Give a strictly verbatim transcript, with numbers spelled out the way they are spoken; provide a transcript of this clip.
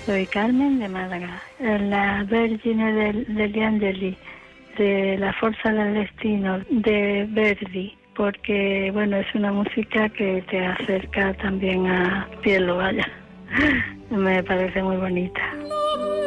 Soy Carmen de Málaga. La Vergine del, degli Angeli, de La Forza del Destino, de Verdi, porque bueno, es una música que te acerca también a cielo, vaya. Me parece muy bonita.